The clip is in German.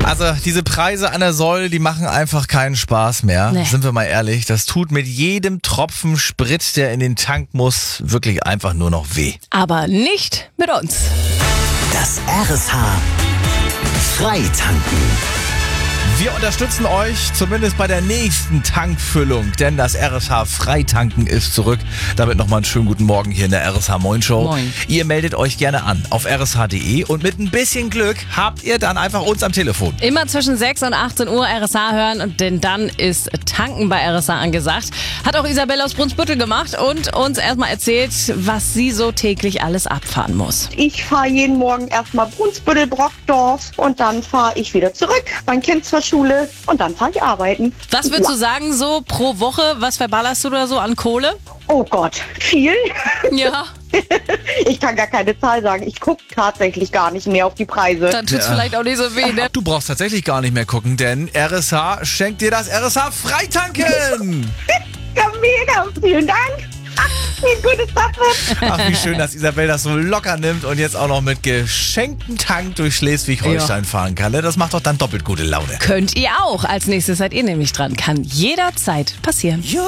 Also diese Preise an der Säule, die machen einfach keinen Spaß mehr. Nee. Sind wir mal ehrlich, das tut mit jedem Tropfen Sprit, der in den Tank muss, wirklich einfach nur noch weh. Aber nicht mit uns. Das RSH Freitanken. Wir unterstützen euch zumindest bei der nächsten Tankfüllung, denn das RSH Freitanken ist zurück. Damit nochmal einen schönen guten Morgen hier in der RSH Moin Show. Moin. Ihr meldet euch gerne an auf rsh.de und mit ein bisschen Glück habt ihr dann einfach uns am Telefon. Immer zwischen 6 und 18 Uhr RSH hören, denn dann ist Tanken bei RSH angesagt. Hat auch Isabelle aus Brunsbüttel gemacht und uns erstmal erzählt, was sie so täglich alles abfahren muss. Ich fahre jeden Morgen erstmal Brunsbüttel, Brockdorf und dann fahre ich wieder zurück. Mein Kind zur Schule und dann fahre ich arbeiten. Was würdest du sagen, so pro Woche, was verballerst du da so an Kohle? Oh Gott, viel? Ja, Ich kann gar keine Zahl sagen. Ich gucke tatsächlich gar nicht mehr auf die Preise. dann tut's vielleicht auch nicht so weh, ne? Du brauchst tatsächlich gar nicht mehr gucken, denn RSH schenkt dir das RSH Freitanken. Ja, mega, vielen Dank. Ach, wie gut ist das denn? Ach, wie schön, dass Isabel das so locker nimmt und jetzt auch noch mit geschenktem Tank durch Schleswig-Holstein fahren kann. Ne? Das macht doch dann doppelt gute Laune. Könnt ihr auch. Als nächstes seid ihr nämlich dran. Kann jederzeit passieren.